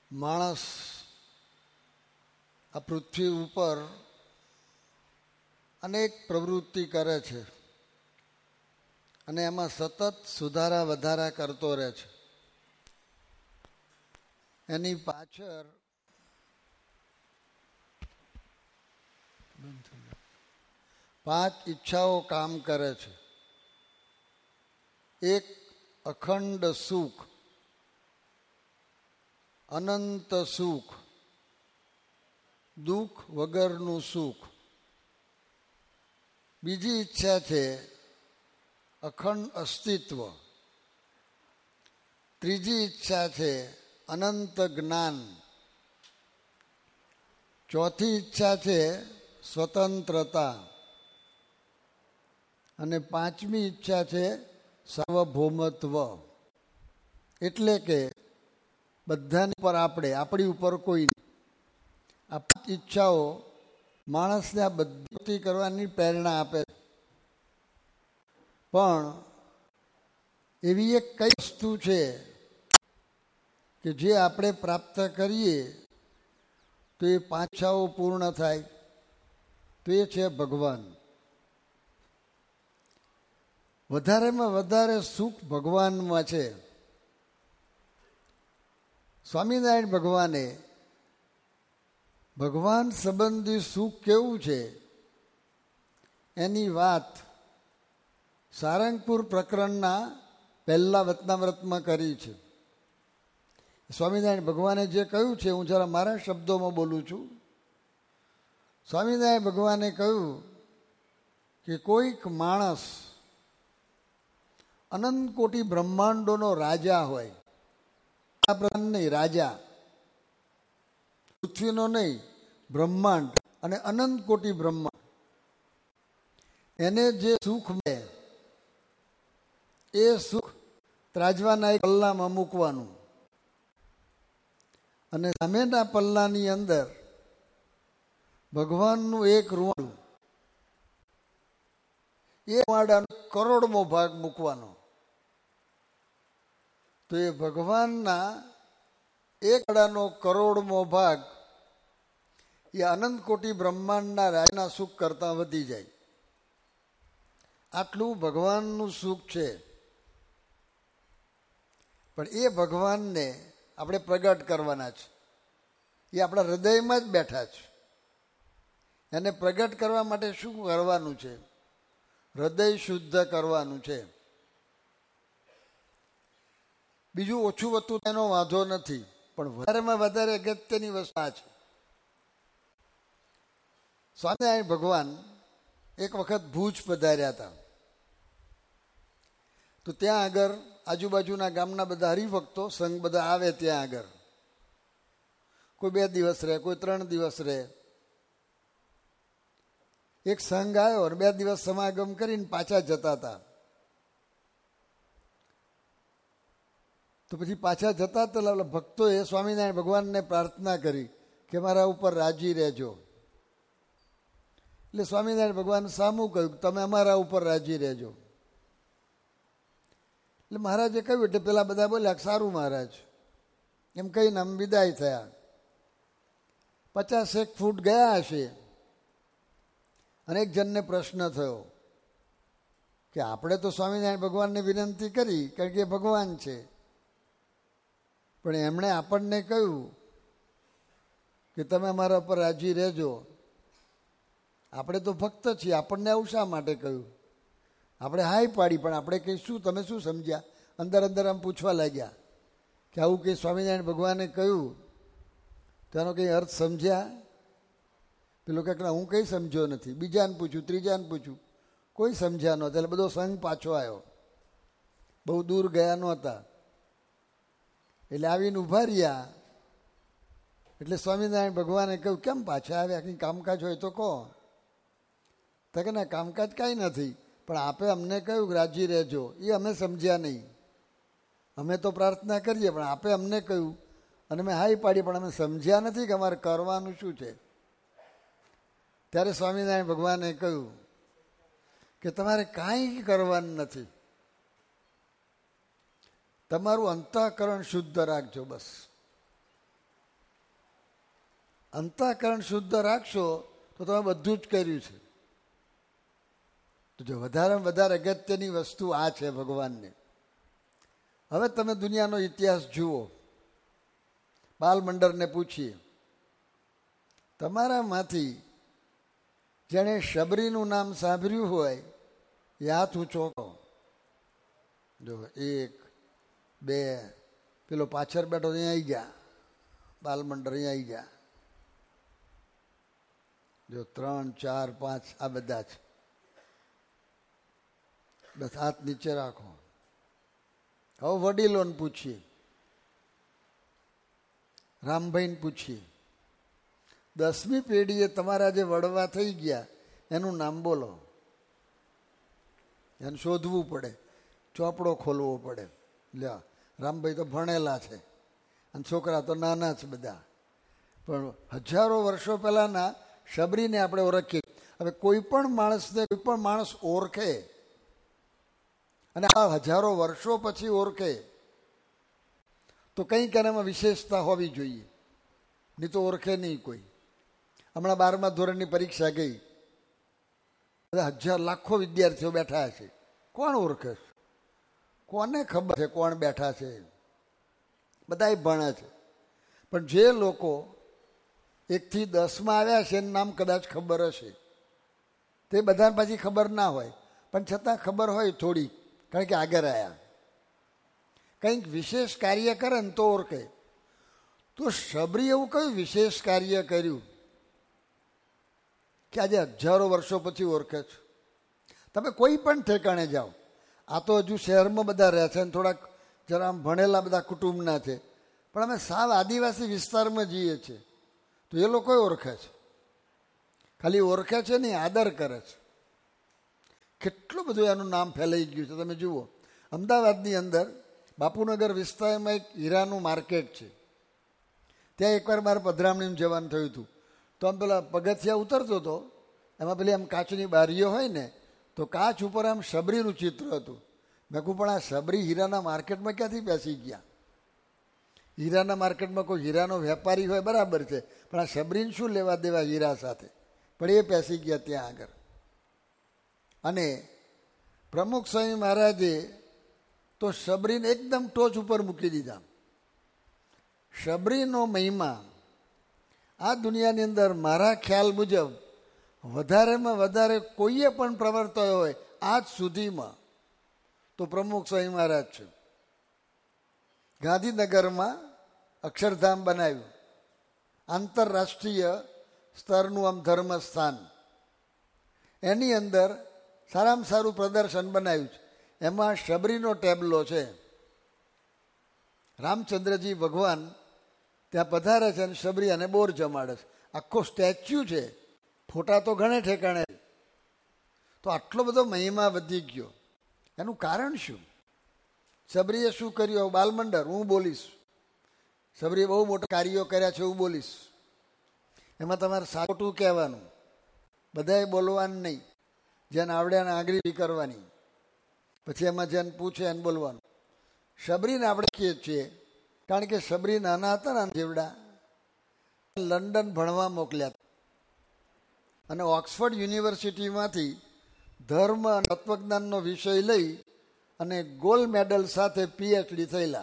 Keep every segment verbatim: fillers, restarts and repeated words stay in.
માણસ આ પૃથ્વી ઉપર અનેક પ્રવૃત્તિ કરે છે અને એમાં સતત સુધારા વધારા કરતો રહે છે. એની પાછળ પાંચ ઈચ્છાઓ કામ કરે છે. એક, અખંડ સુખ, અનંત સુખ, દુઃખ વગરનું સુખ. બીજી ઈચ્છા છે અખંડ અસ્તિત્વ. ત્રીજી ઈચ્છા છે અનંત જ્ઞાન. ચોથી ઈચ્છા છે સ્વતંત્રતા. અને પાંચમી ઈચ્છા છે સાર્વભૌમત્વ. એટલે કે બધાની ઉપર આપણે, આપણી ઉપર કોઈ નહીં. આ પાંચ ઈચ્છાઓ માણસને આ બધી કરવાની પ્રેરણા આપે છે. પણ એવી એક કઈ વસ્તુ છે કે જે આપણે પ્રાપ્ત કરીએ તો એ પાંચ ઈચ્છાઓ પૂર્ણ થાય, તો એ છે ભગવાન. વધારેમાં વધારે સુખ ભગવાનમાં છે. સ્વામિનારાયણ ભગવાને ભગવાન સંબંધી સુખ કેવું છે એની વાત સારંગપુર પ્રકરણના પહેલા વચનામૃતમાં કરી છે. સ્વામિનારાયણ ભગવાને જે કહ્યું છે, હું જરા મારા શબ્દોમાં બોલું છું. સ્વામિનારાયણ ભગવાને કહ્યું કે કોઈક માણસ અનંત કોટી બ્રહ્માંડોનો રાજા હોય, નહીં રાજા, પૃથ્વીનો નહીં, બ્રહ્માંડ અને અનંત કોટી બ્રહ્માંડ, એને જે સુખ મળે એ સુખ ત્રાજવાના એક પલ્લામાં મૂકવાનું અને સામેના પલ્લાની અંદર ભગવાનનું એક રૂવાડું, એ રૂવાડાનો કરોડમો ભાગ મૂકવાનો. તો એ ભગવાનના એક રૂવાડાનો કરોડમો ભાગ એ અનંત કોટી બ્રહ્માંડના રાજના સુખ કરતાં વધી જાય. આટલું ભગવાનનું સુખ છે. પણ એ ભગવાનને આપણે પ્રગટ કરવાના છે. એ આપણા હૃદયમાં જ બેઠા છે. એને પ્રગટ કરવા માટે શું કરવાનું છે? હૃદય શુદ્ધ કરવાનું છે. બીજું ઓછું વધતું એનો વાંધો નથી, પણ વધારેમાં વધારે અગત્યની વસ્તુ આ છે. સ્વામિનારાયણ ભગવાન એક વખત ભુજ પધાર્યા હતા. તો ત્યાં આગળ આજુબાજુના ગામના બધા હરિભક્તો સંઘ બધા આવે. ત્યાં આગળ કોઈ બે દિવસ રહે, કોઈ ત્રણ દિવસ રહે. એક સંઘ આવ્યો અને બે દિવસ સમાગમ કરીને પાછા જતા હતા. તો પછી પાછા જતા હતા ભક્તોએ સ્વામિનારાયણ ભગવાનને પ્રાર્થના કરી કે મારા ઉપર રાજી રહેજો. એટલે સ્વામિનારાયણ ભગવાન સામું કહ્યું તમે અમારા ઉપર રાજી રહેજો. એટલે મહારાજે કહ્યું એટલે પેલા બધા બોલ્યા સારું મહારાજ, એમ કહીને આમ વિદાય થયા. પચાસ એક ફૂટ ગયા હશે અને એક જણને પ્રશ્ન થયો કે આપણે તો સ્વામિનારાયણ ભગવાનને વિનંતી કરી કારણ કે એ ભગવાન છે, પણ એમણે આપણને કહ્યું કે તમે અમારા પર રાજી રહેજો. આપણે તો ભક્ત છીએ, આપણને આવું શા માટે કહ્યું? આપણે હાય પાડી, પણ આપણે કંઈ શું, તમે શું સમજ્યા? અંદર અંદર આમ પૂછવા લાગ્યા કે આવું કંઈ સ્વામિનારાયણ ભગવાને કહ્યું તેનો કંઈ અર્થ સમજ્યા? પેલો કંઈક હું કંઈ સમજ્યો નથી. બીજાને પૂછ્યું, ત્રીજાને પૂછ્યું, કોઈ સમજ્યા નહોતા. એટલે બધો સંઘ પાછો આવ્યો. બહુ દૂર ગયા નહોતા. એટલે આવીને ઊભા રહ્યા. એટલે સ્વામિનારાયણ ભગવાને કહ્યું કેમ પાછા આવ્યા? કંઈ કામકાજ હોય તો કહો. તો કે ના કામકાજ કાંઈ નથી, પણ આપે અમને કહ્યું રાજી રહેજો, એ અમે સમજ્યા નહીં. અમે તો પ્રાર્થના કરીએ પણ આપે અમને કહ્યું અને મેં હાઈ પાડી, પણ અમે સમજ્યા નથી કે અમારે કરવાનું શું છે. ત્યારે સ્વામિનારાયણ ભગવાને કહ્યું કે તમારે કાંઈ કરવાનું નથી, તમારું અંતઃકરણ શુદ્ધ રાખજો બસ. અંતઃકરણ શુદ્ધ રાખશો તો તમે બધું જ કર્યું છે. તો જો વધારેમાં વધારે અગત્યની વસ્તુ આ છે ભગવાનને. હવે તમે દુનિયાનો ઇતિહાસ જુઓ. બાલમંડળને પૂછીએ, તમારામાંથી જેણે શબરીનું નામ સાંભળ્યું હોય એ હાથ ઊંચો કરો. જો એક, બે, પેલો પાછળ બેઠો અહીંયા આવી ગયા, બાલમંડળ અહીંયા આવી ગયા. જો ત્રણ, ચાર, પાંચ, આ બધા જ. બસ હાથ નીચે રાખો. હવે વડીલોને પૂછીએ, રામભાઈને પૂછીએ, દસમી પેઢીએ તમારા જે વડવા થઈ ગયા એનું નામ બોલો. એને શોધવું પડે, ચોપડો ખોલવો પડે. લ્યો, રામભાઈ તો ભણેલા છે અને છોકરા તો નાના છે બધા, પણ હજારો વર્ષો પહેલાના શબરીને આપણે ઓળખીએ. હવે કોઈ પણ માણસને કોઈ પણ માણસ ઓળખે અને આ હજારો વર્ષો પછી ઓળખે તો કંઈક એનામાં વિશેષતા હોવી જોઈએ, નહીં તો ઓળખે નહીં કોઈ. હમણાં બારમા ધોરણની પરીક્ષા ગઈ, બધા હજાર લાખો વિદ્યાર્થીઓ બેઠા છે. કોણ ઓળખે છે? કોને ખબર છે કોણ બેઠા છે? બધા ભણે છે, પણ જે લોકો એકથી દસમાં આવ્યા છે એનું નામ કદાચ ખબર હશે, તે બધાને પાછી ખબર ના હોય, પણ છતાં ખબર હોય થોડી, કારણ કે આગળ આવ્યા. કંઈક વિશેષ કાર્ય કરે ને તો ઓળખે. તો શબરી એવું કયું વિશેષ કાર્ય કર્યું કે આજે હજારો વર્ષો પછી ઓળખે છે? તમે કોઈ પણ ઠેકાણે જાઓ, આ તો હજુ શહેરમાં બધા રહે છે અને થોડાક જરા આમ ભણેલા બધા કુટુંબના છે, પણ અમે સાવ આદિવાસી વિસ્તારમાં જઈએ છીએ તો એ લોકો ઓળખે છે. ખાલી ઓળખે છે નહીં, આદર કરે છે. કેટલું બધું એનું નામ ફેલાઈ ગયું છે. તમે જુઓ, અમદાવાદની અંદર બાપુનગર વિસ્તારમાં એક હીરાનું માર્કેટ છે. ત્યાં એકવાર મારે પધરામણીમાં જવાનું થયું હતું, તો આમ પેલા પગથિયા ઉતરતો હતો, એમાં પેલી આમ કાચની બારીઓ હોય ને, તો કાચ ઉપર આમ શબરીનું ચિત્ર હતું. મેં કહું પણ આ શબરી હીરાના માર્કેટમાં ક્યાંથી બેસી ગયા? હીરાના માર્કેટમાં કોઈ હીરાનો વેપારી હોય બરાબર છે, પણ આ શબરીને શું લેવા દેવા હીરા સાથે? પણ એ બેસી ગયા ત્યાં આગળ. અને પ્રમુખ સ્વામી મહારાજે તો શબરીને એકદમ ટોચ ઉપર મૂકી દીધા. શબરીનો મહિમા આ દુનિયાની અંદર મારા ખ્યાલ મુજબ વધારેમાં વધારે કોઈએ પણ પ્રવર્તાયો હોય આજ સુધીમાં તો પ્રમુખ સ્વામી મહારાજ છે. ગાંધીનગરમાં અક્ષરધામ બનાવ્યું, આંતરરાષ્ટ્રીય સ્તરનું આમ ધર્મસ્થાન. એની અંદર સારામાં સારું પ્રદર્શન બનાવ્યું છે. એમાં શબરીનો ટેબલો છે. રામચંદ્રજી ભગવાન ત્યાં પધારે છે અને શબરી અને બોર જમાડે છે. આખો સ્ટેચ્યુ છે. ફોટા તો ઘણે ઠેકાણે. તો આટલો બધો મહિમા વધી ગયો. એનું કારણ શું? શબરીએ શું કર્યું? બાલમંડળ હું બોલીશ. શબરીએ બહુ મોટા કાર્યો કર્યા છે હું બોલીશ. એમાં તમારે સાચું કહેવાનું, બધાએ બોલવાનું નહીં. જેને આવડે એને આંગળી કરવાની, પછી એમાં જેને પૂછે એને બોલવાનું. શબરીને આપણે કહીએ છીએ કારણ કે શબરી નાના હતા ને જેવડા, લંડન ભણવા મોકલ્યા અને ઓક્સફર્ડ યુનિવર્સિટીમાંથી ધર્મ અને તત્વજ્ઞાનનો વિષય લઈ અને ગોલ્ડ મેડલ સાથે પીએચડી થયેલા.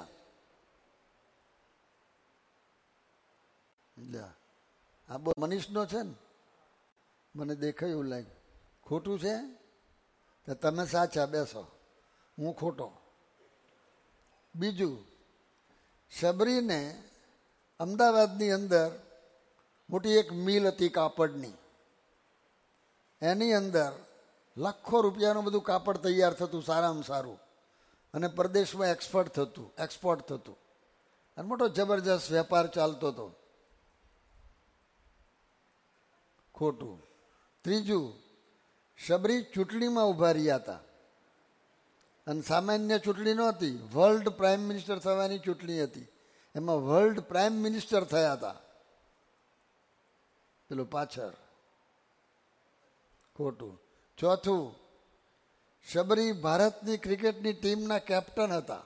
આ બહુ મનીષનો છે ને, મને દેખાય એવું લાગ્યું. ખોટું છે તો તમે સાચા, બેસો, હું ખોટો. બીજું, શબરીને અમદાવાદની અંદર મોટી એક મિલ હતી કાપડની. એની અંદર લાખો રૂપિયાનું બધું કાપડ તૈયાર થતું, સારામાં સારું, અને પરદેશમાં એક્સપોર્ટ થતું એક્સપોર્ટ થતું અને મોટો જબરજસ્ત વેપાર ચાલતો હતો. ખોટું. ત્રીજું, શબરી ચૂંટણીમાં ઉભા રહ્યા હતા અને સામાન્ય ચૂંટણી નહોતી, વર્લ્ડ પ્રાઇમ મિનિસ્ટર થવાની ચૂંટણી હતી. એમાં વર્લ્ડ પ્રાઇમ મિનિસ્ટર થયા હતા. પેલું પાછળ. ખોટું. ચોથું, શબરી ભારતની ક્રિકેટની ટીમના કેપ્ટન હતા.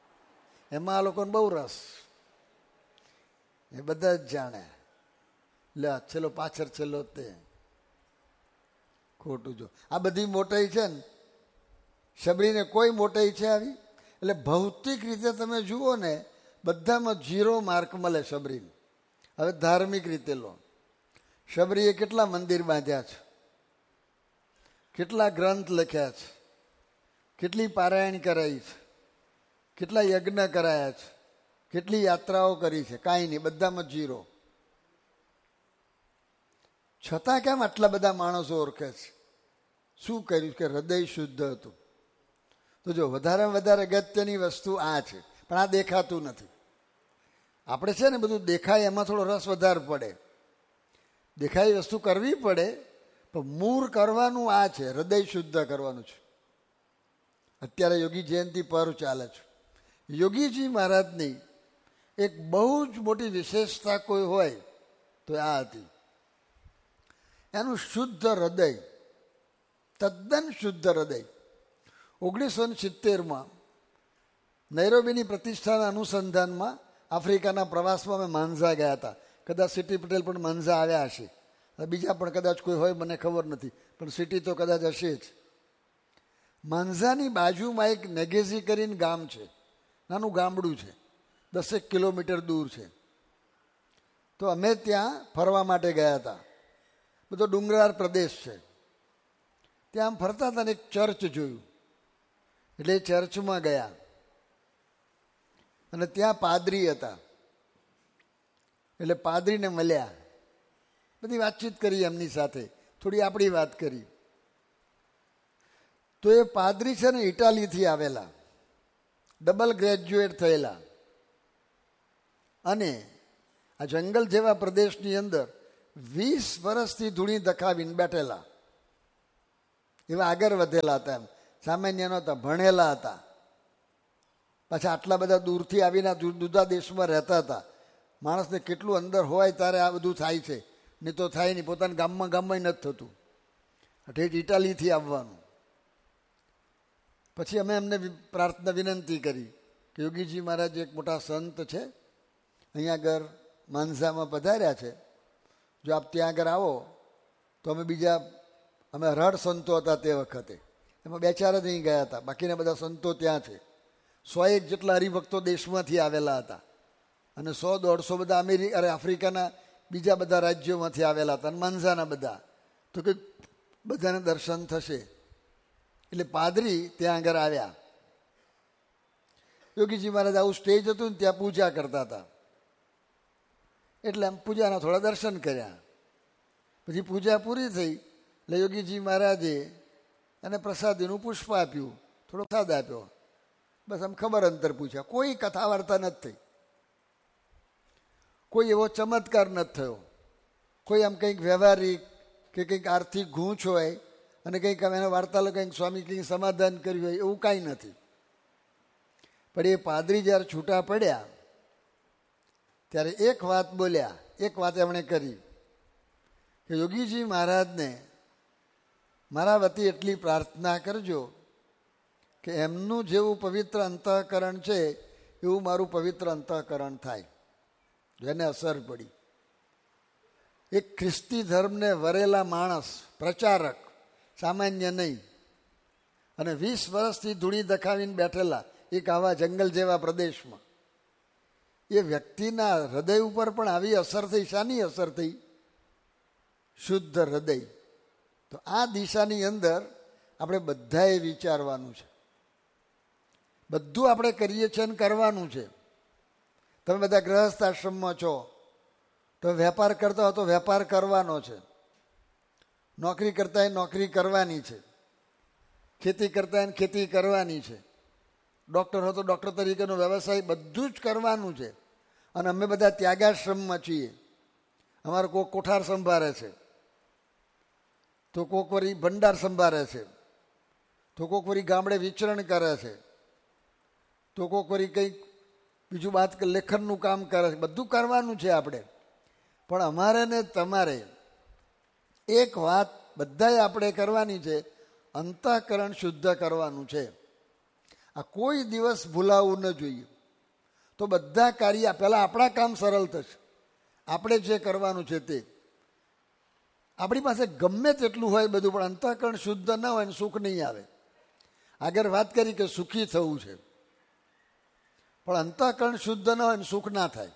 એમાં આ લોકોને બહુ રસ, એ બધા જ જાણે. લે છેલ્લો પાછળ છેલ્લો તે ખોટું. જો આ બધી મોટાઈ છે ને, શબરીને કોઈ મોટાઈ છે આવી? એટલે ભૌતિક રીતે તમે જુઓ ને બધામાં ઝીરો માર્ક મળે શબરીને. હવે ધાર્મિક રીતે લો, શબરીએ કેટલા મંદિર બાંધ્યા છે, કેટલા ગ્રંથ લખ્યા છે, કેટલી પારાયણ કરાઈ છે, કેટલા યજ્ઞ કરાયા છે, કેટલી યાત્રાઓ કરી છે? કાંઈ નહીં, બધામાં જીરો. છતાં કેમ આટલા બધા માણસો ઓળખે છે? શું કર્યું? કે હૃદય શુદ્ધ હતું. તો જો વધારેમાં વધારે અગત્યની વસ્તુ આ છે, પણ આ દેખાતું નથી. આપણે છે ને બધું દેખાય એમાં થોડો રસ વધારે પડે, દેખાય વસ્તુ કરવી પડે, પણ મૂળ કરવાનું આ છે, હૃદય શુદ્ધ કરવાનું છે. અત્યારે યોગી જયંતિ પર્વ ચાલે છે. યોગીજી મહારાજની એક બહુ જ મોટી વિશેષતા કોઈ હોય તો આ હતી, એનું શુદ્ધ હૃદય, તદ્દન શુદ્ધ હૃદય. ઓગણીસો ને સિત્તેરમાં નૈરોબીની પ્રતિષ્ઠાના અનુસંધાનમાં આફ્રિકાના પ્રવાસમાં અમે માંઝા ગયા હતા. કદાચ સિટી પટેલ પણ માંઝા આવ્યા હશે, બીજા પણ કદાચ કોઈ હોય મને ખબર નથી, પણ સિટી તો કદાચ હશે જ. માંઝાની બાજુમાં એક નેગેઝી કરીને ગામ છે, નાનું ગામડું છે, દસેક કિલોમીટર દૂર છે. તો અમે ત્યાં ફરવા માટે ગયા હતા. બધો ડુંગરાળ પ્રદેશ છે. ત્યાં આમ ફરતા હતા ને એક ચર્ચ જોયું, એટલે એ ચર્ચમાં ગયા અને ત્યાં પાદરી હતા. એટલે પાદરીને મળ્યા, બધી વાતચીત કરી એમની સાથે, થોડી આપણી વાત કરી. તો એ પાદરી છે ને ઇટાલીથી આવેલા, ડબલ ગ્રેજ્યુએટ થયેલા, અને આ જંગલ જેવા પ્રદેશની અંદર વીસ વર્ષથી ધૂણી દખાવીને બેઠેલા. એવા આગળ વધેલા હતા, એમ સામાન્ય નહોતા, ભણેલા હતા. પાછા આટલા બધા દૂરથી આવીને જુદા દેશમાં રહેતા હતા. માણસને કેટલું અંદર હોય ત્યારે આ બધું થાય છે, નહીં તો થાય નહીં. પોતાના ગામમાં ગામમાં નથી થતું, ઠેઠ ઇટાલીથી આવવાનું. પછી અમે એમને પ્રાર્થના વિનંતી કરી કે યોગીજી મહારાજ એક મોટા સંત છે, અહીંયા આગળ માંઝામાં પધાર્યા છે, જો આપ ત્યાં આગળ આવો તો અમે બીજા, અમે અઢાર સંતો હતા તે વખતે, એમાં બે ચાર જ અહીં ગયા હતા, બાકીના બધા સંતો ત્યાં છે. સો એક જેટલા હરિભક્તો દેશમાંથી આવેલા હતા, અને સો દોઢસો બધા અમેરિકા અરે આફ્રિકાના બીજા બધા રાજ્યોમાંથી આવેલા હતા, અને માંઝાના બધા. તો કે બધાને દર્શન થશે. એટલે પાદરી ત્યાં આગળ આવ્યા. યોગીજી મહારાજ આવું સ્ટેજ હતું ને ત્યાં પૂજા કરતા હતા, એટલે આમ પૂજાના થોડા દર્શન કર્યા. પછી પૂજા પૂરી થઈ એટલે યોગીજી મહારાજે એને પ્રસાદીનું પુષ્પ આપ્યું, થોડો પ્રસાદ આપ્યો, બસ આમ ખબર અંતર પૂછ્યા. કોઈ કથા વાર્તા નથી થઈ, કોઈ એવો ચમત્કાર નથી થયો, કોઈ આમ કંઈક વ્યવહારિક કે કંઈક આર્થિક ગૂંચ હોય અને કંઈક એનો વાર્તાલાપ કંઈક સ્વામી કંઈક સમાધાન કર્યું હોય એવું કાંઈ નથી. પણ એ પાદરી જ્યારે છૂટા પડ્યા ત્યારે એક વાત બોલ્યા, એક વાત એમણે કરી કે યોગીજી મહારાજને મારા વતી એટલી પ્રાર્થના કરજો કે એમનું જેવું પવિત્ર અંતઃકરણ છે એવું મારું પવિત્ર અંતઃકરણ થાય. જેને અસર પડી, એક ખ્રિસ્તી ધર્મને વરેલા માણસ, પ્રચારક, સામાન્ય નહીં, અને વીસ વર્ષથી ધૂણી દખાવીને બેઠેલા એક આવા જંગલ જેવા પ્રદેશમાં, એ વ્યક્તિના હૃદય ઉપર પણ આવી અસર થઈ. શાની અસર થઈ? શુદ્ધ હૃદય. તો આ દિશાની અંદર આપણે બધાએ વિચારવાનું છે. બધું આપણે કરીએ છીએ અને કરવાનું છે. તમે બધા ગ્રહસ્થ આશ્રમમાં છો, તમે વેપાર કરતા હો તો વેપાર કરવાનો છે, નોકરી કરતા હોય નોકરી કરવાની છે, ખેતી કરતા હોય ખેતી કરવાની છે, ડૉક્ટર હો તો ડૉક્ટર તરીકેનો વ્યવસાય, બધું જ કરવાનું છે. અને અમે બધા ત્યાગાશ્રમમાં છીએ. અમારે કોઈક કોઠાર સંભાળે છે, તો કોઈક વળી ભંડાર સંભાળે છે, તો કોઈક વળી ગામડે વિચરણ કરે છે, તો કોઈક વળી કંઈક બીજું વાત લેખનનું કામ કરે છે. બધું કરવાનું છે આપણે. પણ અમારે ને તમારે એક વાત બધાએ આપણે કરવાની છે, અંતઃકરણ શુદ્ધ કરવાનું છે. આ કોઈ દિવસ ભૂલાવવું ન જોઈએ. તો બધા કાર્ય પહેલાં આપણા કામ સરળ થશે, આપણે જે કરવાનું છે તે. આપણી પાસે ગમે તેટલું હોય બધું, પણ અંતઃકરણ શુદ્ધ ન હોય ને સુખ નહીં આવે. આગળ વાત કરી કે સુખી થવું છે, પણ અંતઃકરણ શુદ્ધ ન હોય ને સુખ ના થાય.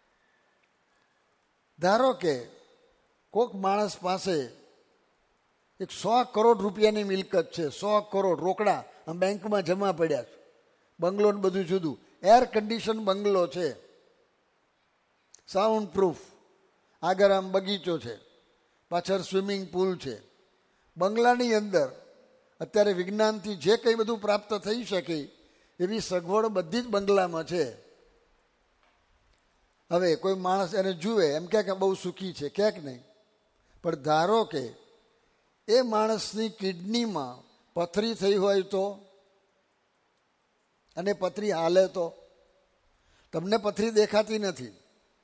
ધારો કે કોઈક માણસ પાસે એક સો કરોડ રૂપિયાની મિલકત છે, સો કરોડ રોકડા આમ બેંકમાં જમા પડ્યા છે, બંગલો ને બધું જુદું, એર કન્ડિશન બંગલો છે, સાઉન્ડ પ્રૂફ, આગળ આમ બગીચો છે, પાછળ સ્વિમિંગ પુલ છે. બંગલાની અંદર અત્યારે વિજ્ઞાનથી જે કંઈ બધું પ્રાપ્ત થઈ શકે એવી સગવડ બધી જ બંગલામાં છે. હવે કોઈ માણસ એને જુએ એમ કહે કે બહુ સુખી છે, ક્યાંક નહીં. પણ ધારો કે એ માણસની કિડનીમાં પથરી થઈ હોય તો, અને પથરી હાલે તો, તમને પથરી દેખાતી નથી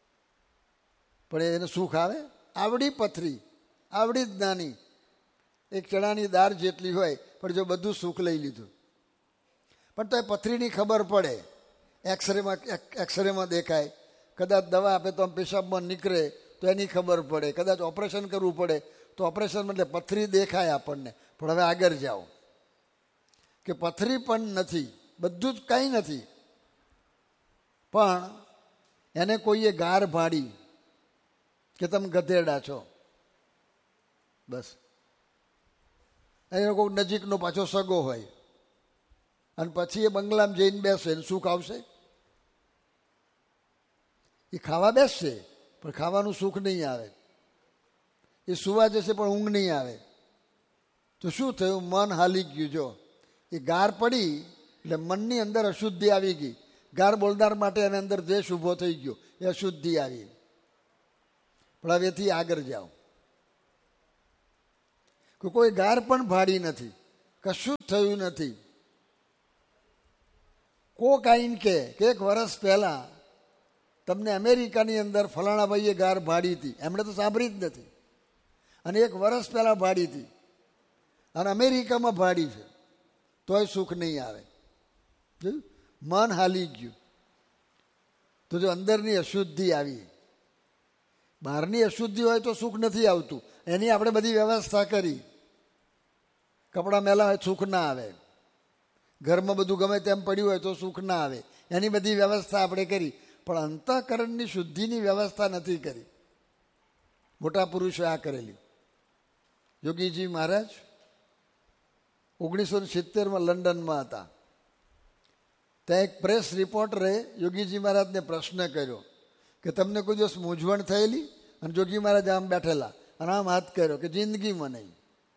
પણ એને સુખ આવે? આવડી પથરી, આવડી જ નાની, એક ચણાની દાળ જેટલી હોય, પણ જો બધું સુખ લઈ લીધું. પણ તો એ પથરીની ખબર પડે, એક્સરેમાં એક્સરેમાં દેખાય, કદાચ દવા આપે તો આમ પેશાબમાં નીકળે તો એની ખબર પડે, કદાચ ઓપરેશન કરવું પડે તો ઓપરેશન એટલે પથરી દેખાય આપણને. પણ હવે આગળ જાઓ કે પથરી પણ નથી, બધું જ કંઈ નથી, પણ એને કોઈએ ગાર ભાડી કે તમે ગધેડા છો, બસ. એનો કોઈ નજીકનો પાછો સગો હોય અને પછી એ બંગલામાં જઈને બેસે ને સુખ આવશે? એ ખાવા બેસશે પણ ખાવાનું સુખ નહીં આવે, એ સુવા જશે પણ ઊંઘ નહીં આવે. તો શું થયું? મન હાલી ગયું. જો એ ગાર પડી એટલે મનની અંદર અશુદ્ધિ આવી ગઈ. ગાર બોલનાર માટે એની અંદર દ્વેષ ઊભો થઈ ગયો, એ અશુદ્ધિ આવી. પણ હવેથી આગળ જાઓ કે કોઈ ગાર પણ ભાડી નથી, કશું જ થયું નથી. કોક આઈન કે એક વર્ષ પહેલા તમને અમેરિકાની અંદર ફલાણા ભાઈએ ગાર ભાડી હતી, એમણે તો સાંભળી જ નથી, અને એક વર્ષ પહેલા ભાડી હતી અને અમેરિકામાં ભાડી છે, તોય સુખ નહીં આવે. જોયું? મન હાલી ગયું. તો જો અંદરની અશુદ્ધિ આવી, બહારની અશુદ્ધિ હોય તો સુખ નથી આવતું. એની આપણે બધી વ્યવસ્થા કરી. કપડાં મેલા હોય સુખ ના આવે, ઘરમાં બધું ગમે તેમ પડ્યું હોય તો સુખ ના આવે, એની બધી વ્યવસ્થા આપણે કરી. પણ અંતઃકરણની શુદ્ધિની વ્યવસ્થા નથી કરી. મોટા પુરુષો આ કરેલી. યોગીજી મહારાજ ઓગણીસો ને સિત્તેરમાં લંડનમાં હતા. ત્યાં એક પ્રેસ રિપોર્ટરે યોગીજી મહારાજને પ્રશ્ન કર્યો કે તમને કોઈ દિવસ મૂંઝવણ થયેલી? અને યોગી મહારાજ આમ બેઠેલા અને આમ હાથ કર્યો કે જિંદગીમાં નહીં.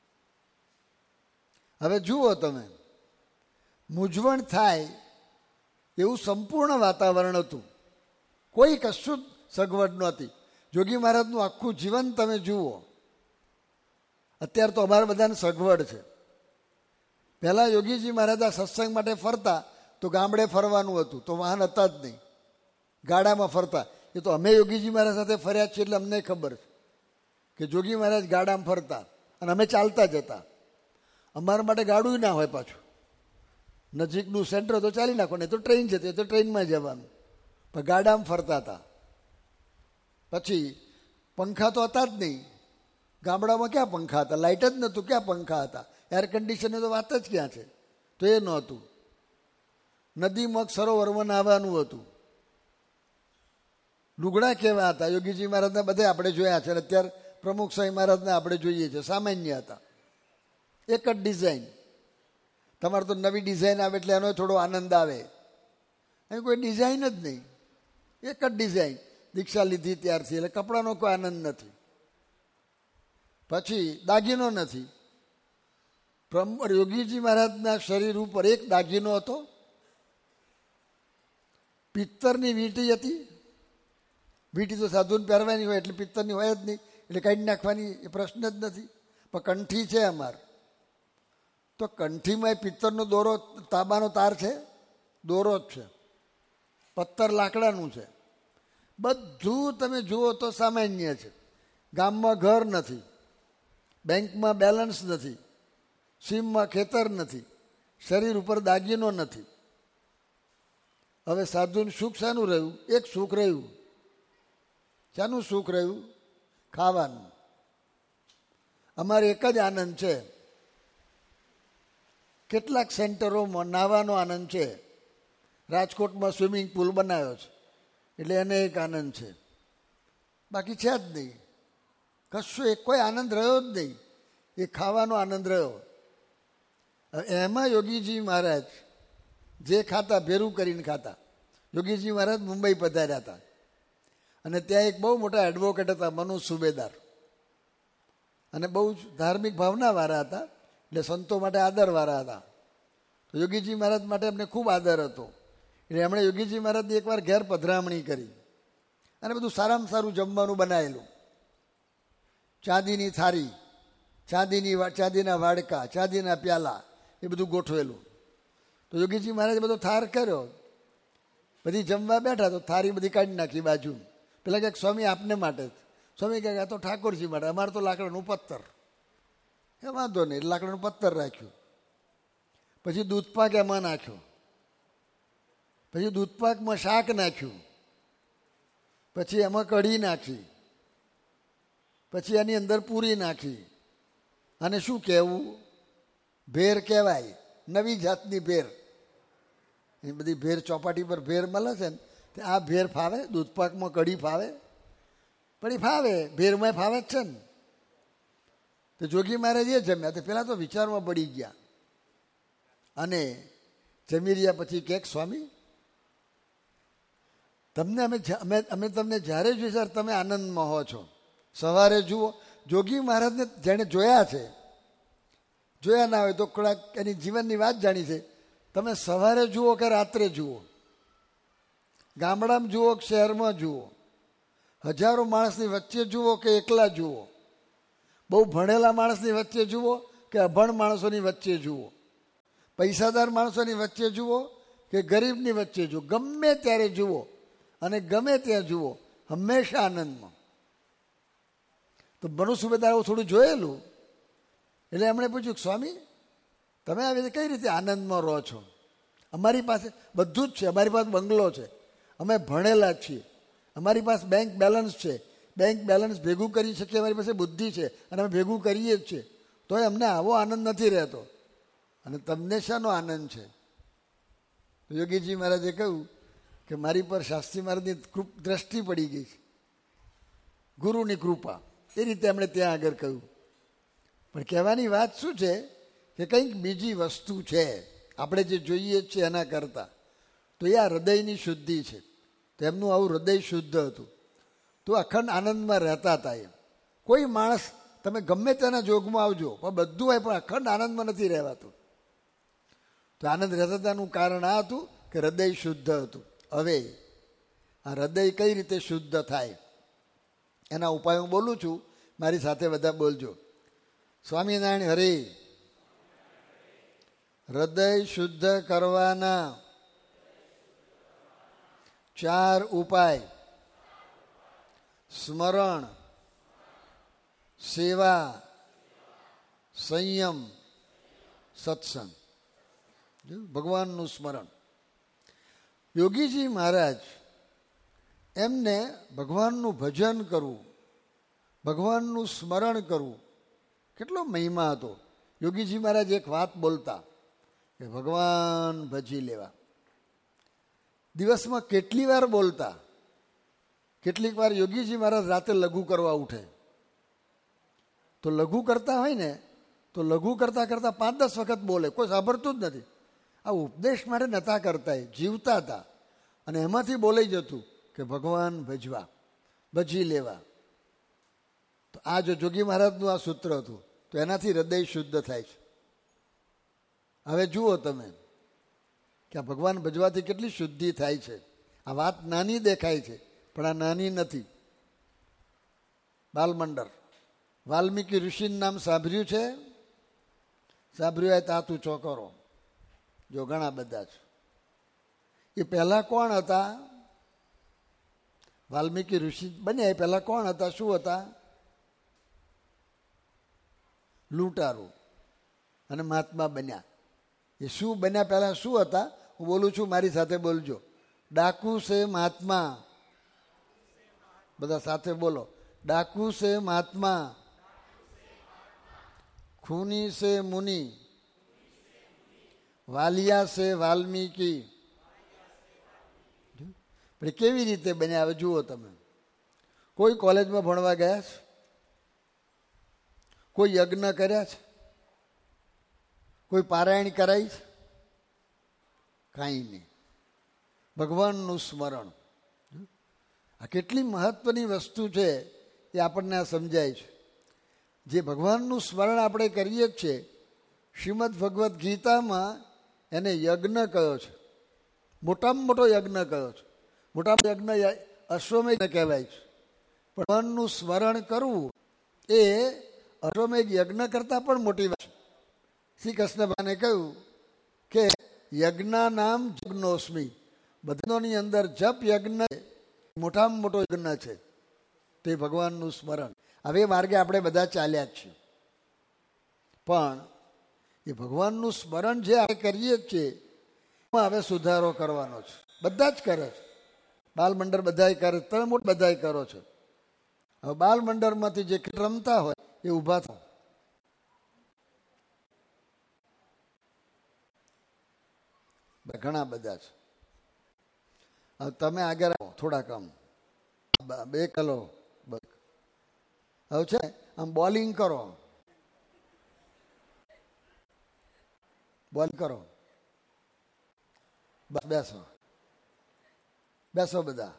હવે જુઓ તમે, મૂંઝવણ થાય એવું સંપૂર્ણ વાતાવરણ હતું, કોઈ કશું જ સગવડ નહોતી. યોગી મહારાજનું આખું જીવન તમે જુઓ. અત્યારે તો અમારા બધાને સગવડ છે. પહેલાં યોગીજી મહારાજ આ સત્સંગ માટે ફરતા તો ગામડે ફરવાનું હતું, તો વાહન હતા જ નહીં, ગાડામાં ફરતા. એ તો અમે યોગીજી મહારાજ સાથે ફર્યા છીએ એટલે અમને ખબર છે કે યોગી મહારાજ ગાડામાં ફરતા અને અમે ચાલતા જતા. અમારા માટે ગાડું ના હોય, પાછું નજીકનું સેન્ટર તો ચાલી નાખો, ને તો ટ્રેન જતી તો ટ્રેનમાં જવાનું, પણ ગાડામાં ફરતા હતા. પછી પંખા તો હતા જ નહીં, ગામડામાં ક્યાં પંખા હતા? લાઇટ જ નહોતું, ક્યાં પંખા હતા? એર કન્ડિશનની તો વાત જ ક્યાં છે? તો એ નહોતું. નદીમાં સરોવરમાં નાહવાનું હતું. લુગડા કેવા હતા? યોગીજી મહારાજના બધે આપણે જોયા છે, અત્યારે પ્રમુખ સ્વામી મહારાજને આપણે જોઈએ છે, સામાન્ય હતા, એક જ ડિઝાઇન. તમારે તો નવી ડિઝાઇન આવે એટલે એનો થોડો આનંદ આવે. અહીં કોઈ ડિઝાઇન જ નહીં, એક જ ડિઝાઇન. દીક્ષા લીધી ત્યારથી એટલે કપડાનો કોઈ આનંદ નથી. પછી દાગીનો નથી. યોગીજી મહારાજના શરીર ઉપર એક દાગીનો હતો, પિત્તરની વીંટી હતી. વીંટી તો સાધુને પહેરવાની હોય એટલે પિત્તરની હોય જ નહીં, એટલે કાઢી નાખવાની એ પ્રશ્ન જ નથી. પણ કંઠી છે અમાર, તો કંઠીમાં એ પિત્તરનો દોરો, તાંબાનો તાર છે, દોરો જ છે, પત્તર લાકડાનું છે. બધું તમે જુઓ તો સામાન્ય છે. ગામમાં ઘર નથી, બેંકમાં બેલેન્સ નથી, સીમમાં ખેતર નથી, શરીર ઉપર દાગીનો નથી. હવે સાધુનું સુખ શાનું રહ્યું? એક સુખ રહ્યું. શાનું સુખ રહ્યું? ખાવાનું. અમારે એક જ આનંદ છે, કેટલાક સેન્ટરોમાં નાવાનો આનંદ છે. રાજકોટમાં સ્વિમિંગ પુલ બનાવ્યો છે એટલે એને એક આનંદ છે, બાકી છે જ નહીં કશું. એક કોઈ આનંદ રહ્યો જ નહીં, એ ખાવાનો આનંદ રહ્યો. એમાં યોગીજી મહારાજ જે ખાતા ભેરું કરીને ખાતા. યોગીજી મહારાજ મુંબઈ પધાર્યા હતા અને ત્યાં એક બહુ મોટા એડવોકેટ હતા, મનુ સુબેદાર, અને બહુ જ ધાર્મિક ભાવનાવાળા હતા, એટલે સંતો માટે આદરવાળા હતા. તો યોગીજી મહારાજ માટે એમને ખૂબ આદર હતો. એટલે એમણે યોગીજી મહારાજની એકવાર ઘેર પધરામણી કરી અને બધું સારામાં સારું જમવાનું બનાવેલું. ચાંદીની થાળી, ચાંદીની ચાંદીના વાડકા, ચાંદીના પ્યાલા, એ બધું ગોઠવેલું. તો યોગીજી મહારાજે બધો થાર કર્યો, બધી જમવા બેઠા તો થાળી બધી કાઢી નાખી બાજુ. પેલા ક્યાંક સ્વામી આપને માટે, સ્વામી કહે આ તો ઠાકોરજી માટે, અમારે તો લાકડાનું પત્તર. એ વાંધો નહીં, લાકડાનું પત્તર રાખ્યું. પછી દૂધપાક એમાં નાખ્યો, પછી દૂધપાકમાં શાક નાખ્યું, પછી એમાં કઢી નાખી, પછી એની અંદર પૂરી નાખી. અને શું કહેવું, ભેર કહેવાય, નવી જાતની ભેર. એ બધી ભેર ચોપાટી પર ભેર મળે છે ને, તે આ ભેર ફાવે, દૂધપાકમાં કઢી ફાવે, પણ એ ફાવે, ભેરમાં ફાવે જ છે ને. તો જોગી મહારાજ એ જમ્યા, તો પેલા તો વિચારમાં પડી ગયા અને જમી રહ્યા. પછી કે સ્વામી તમને અમે અમે અમે તમને જ્યારે જોઈએ ત્યારે તમે આનંદમાં હો છો. સવારે જુઓ, જોગી મહારાજને જેણે જોયા છે, જોયા ના હોય તો થોડાક એની જીવનની વાત જાણી છે. તમે સવારે જુઓ કે રાત્રે જુઓ, ગામડામાં જુઓ કે શહેરમાં જુઓ, હજારો માણસની વચ્ચે જુઓ કે એકલા જુઓ, બહુ ભણેલા માણસની વચ્ચે જુઓ કે અભણ માણસોની વચ્ચે જુઓ, પૈસાદાર માણસોની વચ્ચે જુઓ કે ગરીબની વચ્ચે જુઓ, ગમે ત્યારે જુઓ અને ગમે ત્યાં જુઓ, હંમેશા આનંદમાં. તો મનુ સુબેદાર થોડું જોયેલું એટલે એમણે પૂછ્યું સ્વામી તમે આવી રીતે કઈ રીતે આનંદમાં રહો છો? અમારી પાસે બધું જ છે, અમારી પાસે બંગલો છે, અમે ભણેલા છીએ, અમારી પાસે બેંક બેલેન્સ છે, બેંક બેલેન્સ ભેગું કરી શકીએ, અમારી પાસે બુદ્ધિ છે અને અમે ભેગું કરીએ જ છીએ, તોય અમને આવો આનંદ નથી રહેતો, અને તમને શાનો આનંદ છે? યોગીજી મહારાજે કહ્યું કે મારી પર શાસ્ત્રી મહારાજની દ્રષ્ટિ પડી ગઈ છે, ગુરુની કૃપા. એ રીતે એમણે ત્યાં આગળ કહ્યું. પણ કહેવાની વાત શું છે કે કંઈક બીજી વસ્તુ છે આપણે જે જોઈએ છીએ એના કરતાં. તો એ આ હૃદયની શુદ્ધિ છે. તો એમનું આવું હૃદય શુદ્ધ હતું, તો અખંડ આનંદમાં રહેતા હતા. એમ કોઈ માણસ તમે ગમે તેના જોગમાં આવજો પણ બધું હોય પણ અખંડ આનંદમાં નથી રહેવાતું. તો આનંદ રહેતાનું કારણ આ હતું કે હૃદય શુદ્ધ હતું. હવે આ હૃદય કઈ રીતે શુદ્ધ થાય એના ઉપાય હું બોલું છું, મારી સાથે બધા બોલજો. સ્વામિનારાયણ હરે. હૃદય શુદ્ધ કરવાના ચાર ઉપાય: સ્મરણ, સેવા, સંયમ, સત્સંગ. ભગવાનનું સ્મરણ. યોગીજી મહારાજ એમને ભગવાનનું ભજન કરવું, ભગવાનનું સ્મરણ કરવું કેટલો મહિમા હતો. યોગીજી મહારાજ એક વાત બોલતા કે ભગવાન ભજી લેવા. દિવસમાં કેટલી વાર બોલતા, કેટલીક વાર યોગીજી મહારાજ રાતે લઘુ કરવા ઉઠે, તો લઘુ કરતા હોય ને તો લઘુ કરતા કરતા પાંચ દસ વખત બોલે, કોઈ સાંભળતું જ નથી. આ ઉપદેશ માટે નહોતા કરતા, એ જીવતા હતા અને એમાંથી બોલાઈ જતું કે ભગવાન ભજવા, ભજી લેવા. તો આ જો જોગી મહારાજનું આ સૂત્ર હતું, તો એનાથી હૃદય શુદ્ધ થાય છે. હવે જુઓ તમે કે આ ભગવાન ભજવાથી કેટલી શુદ્ધિ થાય છે. આ વાત નાની દેખાય છે પણ આ નાની નથી. બાલમંડળ, વાલ્મીકી ઋષિનું નામ સાંભળ્યું છે? સાંભળ્યું હોય તાતું ચોકરો. જો ઘણા બધા છે. એ પહેલા કોણ હતા? વાલ્મીકી ઋષિ બન્યા એ પહેલા કોણ હતા? શું હતા? લૂંટારો અને મહાત્મા બન્યા. એ શું બન્યા? પહેલા શું હતા? હું બોલું છું, મારી સાથે બોલજો. ડાકુ સે મહાત્મા. બધા સાથે બોલો. ડાકુ સે મહાત્મા, ખૂની સે મુનિ, વાલિયા સે વાલ્મીકી. પણ કેવી રીતે બન્યા હવે જુઓ તમે. કોઈ કોલેજમાં ભણવા ગયા છે? કોઈ યજ્ઞ કર્યા છે? કોઈ પારાયણ કરાઈ છે? કાંઈ નહીં. ભગવાનનું સ્મરણ. આ કેટલી મહત્વની વસ્તુ છે એ આપણને આ સમજાય છે. જે ભગવાનનું સ્મરણ આપણે કરીએ જ છીએ, શ્રીમદ ભગવદ્ ગીતામાં એને યજ્ઞ કયો છે. મોટામાં મોટો યજ્ઞ કયો છે. મોટા યજ્ઞ અશ્વમેઘ કહેવાય છે. પણ ભગવાનનું સ્મરણ કરવું એ અશ્વમેઘ યજ્ઞ કરતાં પણ મોટી વાત છે. શ્રી કૃષ્ણ ભગવાને કહ્યું કે યજ્ઞા નામ જગ્નોસ્મી, બધાની અંદર જપ યજ્ઞ મોટામાં મોટો યજ્ઞ છે તે ભગવાનનું સ્મરણ. હવે માર્ગે આપણે બધા ચાલ્યા જ છીએ, પણ એ ભગવાનનું સ્મરણ જે આપણે કરીએ જ છીએ એમાં હવે સુધારો કરવાનો છે. બધા જ કરે છે. બાલમંડળ બધાય કરે, તમે મોટ બધાય કરો છો. હવે બાલમંડળમાંથી જે રમતા હોય એ ઊભા થાવ. ઘણા બધા છે. હવે તમે આગળ આવો થોડા કામ બે કલો. હવે છે આમ બોલિંગ કરો, બોલિંગ કરો. બસ બેસો બેસો બધા.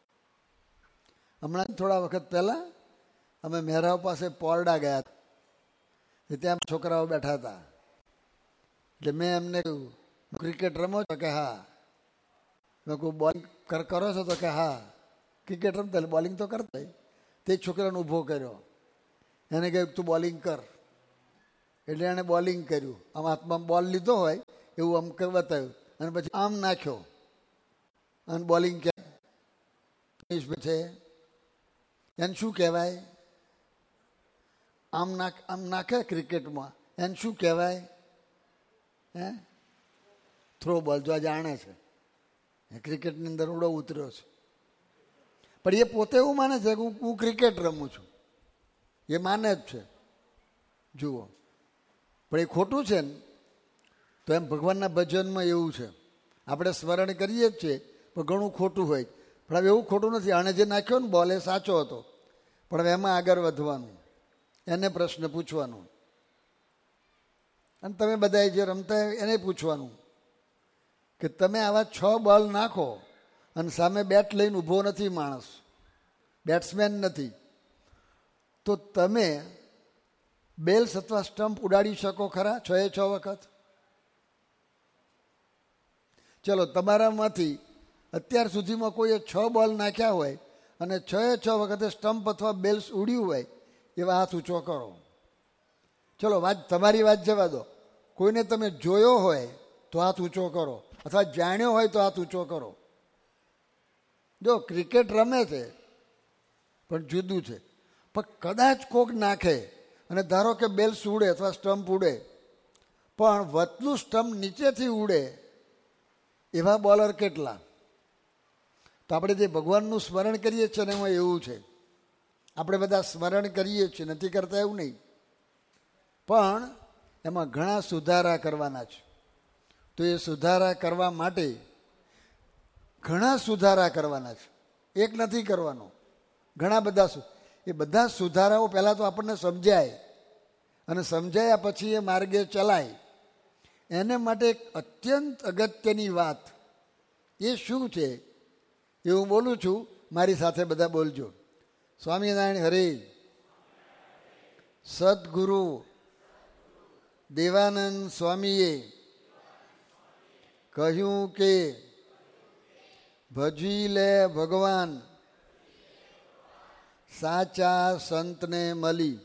હમણાં થોડા વખત પહેલા અમે મહેરાવ પાસે પોરડા ગયા હતા. ત્યાં છોકરાઓ બેઠા હતા. એટલે મેં એમને કહ્યું, ક્રિકેટ રમો છો કે હા? મેં કહું બોલિંગ કરો છો તો કે હા. ક્રિકેટ રમતા બોલિંગ તો કરતા. તે છોકરાને ઊભો કર્યો, એને કહ્યું તું બોલિંગ કર. એટલે એણે બોલિંગ કર્યું. આમ હાથમાં બોલ લીધો હોય એવું આમ બતાવ્યું અને પછી આમ નાખ્યો અને બોલિંગ કે છે એને શું કહેવાય? આમ નાખ આમ નાખે ક્રિકેટમાં એને શું કહેવાય? હે થ્રો બોલ. જો આ જાણે છે ક્રિકેટની અંદર ઉડો ઉતર્યો છે, પણ એ પોતે એવું માને છે કે હું હું ક્રિકેટ રમું છું. એ માને જ છે. જુઓ, પણ એ ખોટું છે ને. તો એમ ભગવાનના ભજનમાં એવું છે. આપણે સ્મરણ કરીએ જ છીએ પણ ઘણું ખોટું હોય. પણ હવે એવું ખોટું નથી. આણે જે નાખ્યો ને બોલ એ સાચો હતો, પણ હવે એમાં આગળ વધવાનું, એને પ્રશ્ન પૂછવાનો. અને તમે બધા જે રમતા એને પૂછવાનું કે તમે આવા છ બોલ નાખો અને સામે બેટ લઈને ઊભો નથી માણસ, બેટ્સમેન નથી, તો તમે બેલ્સ અથવા સ્ટમ્પ ઉડાડી શકો ખરા છ એ છ વખત? ચલો, તમારામાંથી અત્યાર સુધીમાં કોઈએ છ બોલ નાખ્યા હોય અને છ એ છ વખતે સ્ટમ્પ અથવા બેલ્સ ઉડ્યું હોય એવા હાથ ઊંચો કરો. ચલો, વાત તમારી વાત જવા દો. કોઈને તમે જોયો હોય તો હાથ ઊંચો કરો, અથવા જાણ્યો હોય તો હાથ ઊંચો કરો. જો ક્રિકેટ રમે છે પણ જુદું છે. પણ કદાચ કોક નાખે અને ધારો કે બેલ્સ ઉડે અથવા સ્ટમ્પ ઉડે, પણ વતલું સ્ટમ્પ નીચેથી ઉડે એવા બોલર કેટલા? તો આપણે જે ભગવાનનું સ્મરણ કરીએ છીએ ને એમાં એવું છે. આપણે બધા સ્મરણ કરીએ છીએ, નથી કરતા એવું નહીં, પણ એમાં ઘણા સુધારા કરવાના છે. તો એ સુધારા કરવા માટે ઘણા સુધારા કરવાના છે. એક નથી કરવાનો, ઘણા બધા. એ બધા સુધારાઓ પહેલાં તો આપણને સમજાય, અને સમજાયા પછી એ માર્ગે ચલાય. એને માટે એક અત્યંત અગત્યની વાત એ શું છે એ હું બોલું છું. મારી સાથે બધા બોલજો. સ્વામિનારાયણ હરે. સદગુરુ દેવાનંદ સ્વામીએ કહ્યું કે ભજી લે ભગવાન સાચા સંતને મળી.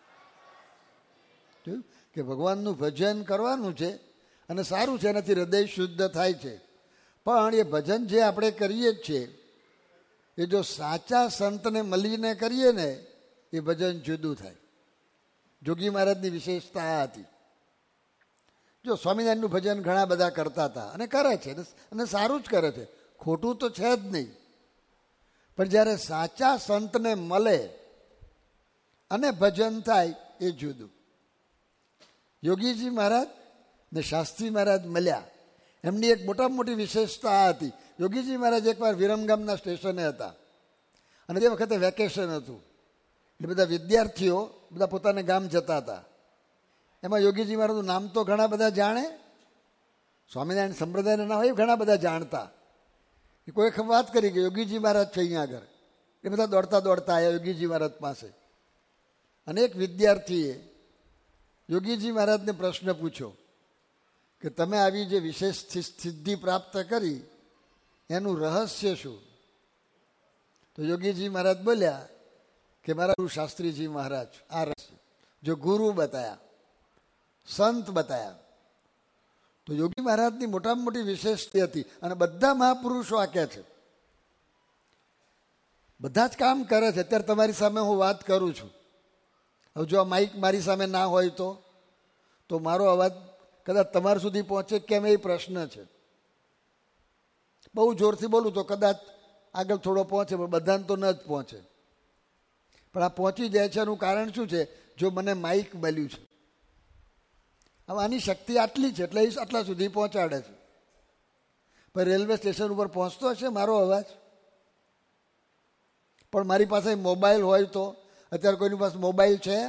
કે ભગવાનનું ભજન કરવાનું છે અને સારું છે, એનાથી હૃદય શુદ્ધ થાય છે. પણ એ ભજન જે આપણે કરીએ જ છીએ એ જો સાચા સંતને મળીને કરીએ ને એ ભજન જુદું થાય. જોગી મહારાજની વિશેષતા આ હતી. જો સ્વામિનારાયણનું ભજન ઘણા બધા કરતા હતા અને કરે છે, અને સારું જ કરે છે, ખોટું તો છે જ નહીં. પણ જ્યારે સાચા સંતને મળે અને ભજન થાય એ જુદું. યોગીજી મહારાજ ને શાસ્ત્રી મહારાજ મળ્યા. એમની એક મોટામાં મોટી વિશેષતા આ હતી. યોગીજી મહારાજ એકવાર વિરમગામના સ્ટેશને હતા અને તે વખતે વેકેશન હતું, એટલે બધા વિદ્યાર્થીઓ બધા પોતાના ગામ જતા હતા. એમાં યોગીજી મહારાજનું નામ તો ઘણા બધા જાણે, સ્વામિનારાયણ સંપ્રદાયના નામ એ ઘણા બધા જાણતા. કોઈ વાત કરી કે યોગીજી મહારાજ છે અહીંયા આગળ, એ બધા દોડતા દોડતા આવ્યા યોગીજી મહારાજ પાસે. અને એક વિદ્યાર્થીએ યોગીજી મહારાજને પ્રશ્ન પૂછ્યો કે તમે આવી જે વિશેષ સિદ્ધિ પ્રાપ્ત કરી એનું રહસ્ય શું? તો યોગીજી મહારાજ બોલ્યા કે મારા શાસ્ત્રીજી મહારાજ આ રહસ્ય જો ગુરુ બતાયા, સંત બતાયા. તો યોગી મહારાજની મોટામાં મોટી વિશેષતા હતી. અને બધા મહાપુરુષો આ કહે છે, બધા જ કામ કરે છે. અત્યારે તમારી સામે હું વાત કરું છું, હવે જો આ માઇક મારી સામે ના હોય તો તો મારો અવાજ કદાચ તમારા સુધી પહોંચે કેમ એ પ્રશ્ન છે. બહુ જોરથી બોલું તો કદાચ આગળ થોડો પહોંચે, પણ બધાને તો ન જ પહોંચે. પણ આ પહોંચી જાય છે એનું કારણ શું છે? જો મને માઇક મળ્યું છે. હવે આની શક્તિ આટલી છે એટલે એ આટલા સુધી પહોંચાડે છે. પણ રેલવે સ્ટેશન ઉપર પહોંચતો હશે મારો અવાજ? પણ મારી પાસે મોબાઈલ હોય તો, અત્યારે કોઈની પાસે મોબાઈલ છે?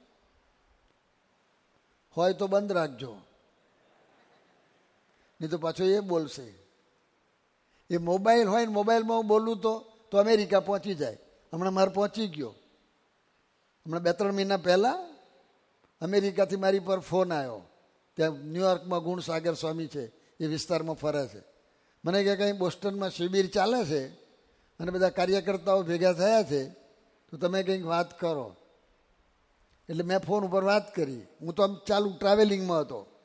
હોય તો બંધ રાખજો, નહીં તો પાછો એ બોલશે. એ મોબાઈલ હોય ને મોબાઈલમાં હું બોલું તો તો અમેરિકા પહોંચી જાય. હમણાં મારે પહોંચી ગયો. હમણાં બે ત્રણ મહિના પહેલાં અમેરિકાથી મારી પર ફોન આવ્યો. ત્યાં ન્યુયોર્કમાં ગુણસાગર સ્વામી છે, એ વિસ્તારમાં ફરે છે. મને કે કંઈ બોસ્ટનમાં શિબિર ચાલે છે અને બધા કાર્યકર્તાઓ ભેગા થયા છે, તો તમે કંઈક વાત કરો. એટલે મેં ફોન ઉપર વાત કરી. હું તો આમ ચાલુ ટ્રાવેલિંગમાં હતો.